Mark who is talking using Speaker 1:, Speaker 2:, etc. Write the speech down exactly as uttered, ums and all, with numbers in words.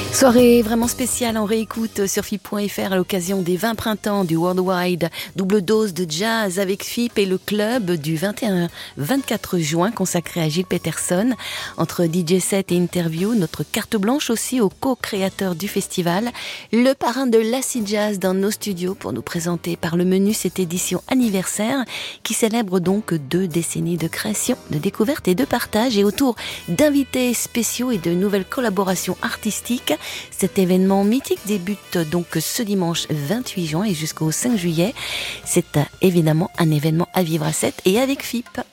Speaker 1: Soirée vraiment spéciale en réécoute sur F I P point F R à l'occasion des vingt printemps du Worldwide. Double dose de jazz avec F I P et le club du vingt et un vingt-quatre juin consacré à Gilles Peterson. Entre D J set et interview, notre carte blanche aussi au co-créateur du festival, le parrain de l'Acid Jazz dans nos studios pour nous présenter par le menu cette édition anniversaire qui célèbre donc deux décennies de création, de découverte et de partage, et autour d'invités spéciaux et de nouvelles collaborations artistiques. Cet événement mythique débute donc ce dimanche vingt-huit juin et jusqu'au cinq juillet. C'est évidemment un événement à vivre à sept et avec F I P.